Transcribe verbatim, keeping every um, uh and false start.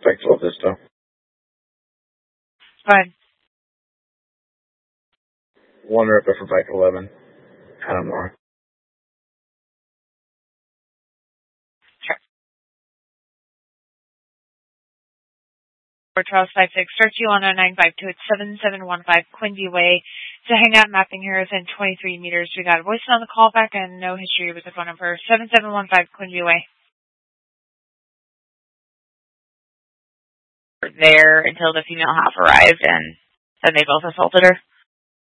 Back to Vista. Fine. One rep for Bike eleven. Adam Moore. Sure. For Charles five six, start you on oh nine five two, it's seven seven one five Quincy Way. To hang out mapping here within twenty-three meters. We got a voice on the callback and no history with the phone number. seven seven one five Quincy Way. There until the female half arrived and then they both assaulted her.